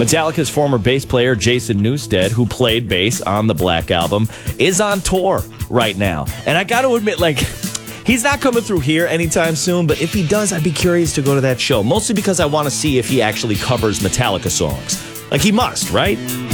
Metallica's former bass player Jason Newsted, who played bass on the Black Album, is on tour right now. And I got to admit, he's not coming through here anytime soon, but if he does, I'd be curious to go to that show. Mostly because I want to see if he actually covers Metallica songs. He must, right?